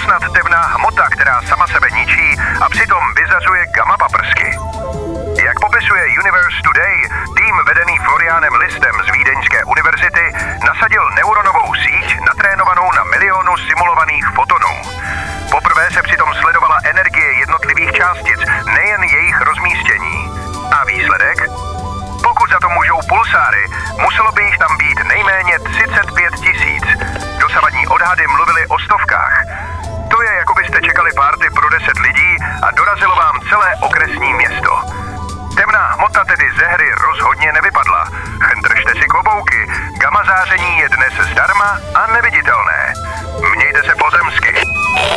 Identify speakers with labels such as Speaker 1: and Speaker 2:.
Speaker 1: snad temná hmota, která sama sebe ničí a přitom vyzařuje gamma paprsky. Jak popisuje Universe Today, tým vedený Florianem Listem z Vídeňské univerzity nasadil neuronovou síť natrénovanou na milionu simulovaných fotonů. Poprvé se přitom sledovala energie jednotlivých částic, nejen jejich rozmístění. A výsledek? Pokud za to můžou pulsáry, muselo by jich tam být nejméně 35 000. Dosavadní odhady mluvily o stovkách. To je, jako byste čekali párty pro 10 lidí a dorazilo vám celé okresní město. Temná hmota tedy ze hry rozhodně nevypadla. Držte si klobouky, gamma záření je dnes zdarma a neviditelné. Mějte se pozemsky.